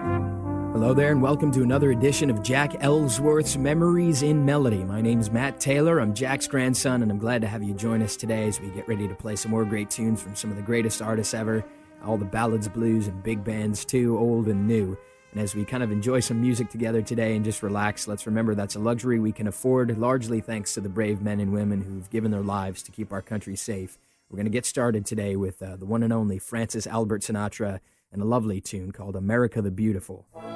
Hello there, and welcome to another edition of Jack Ellsworth's Memories in Melody. My name's Matt Taylor. I'm Jack's grandson, and I'm glad to have you join us today as we get ready to play some more great tunes from some of the greatest artists ever, all the ballads, blues, and big bands too, old and new. And as we kind of enjoy some music together today and just relax, let's remember that's a luxury we can afford, largely thanks to the brave men and women who've given their lives to keep our country safe. We're going to get started today with the one and only Francis Albert Sinatra and a lovely tune called America the Beautiful.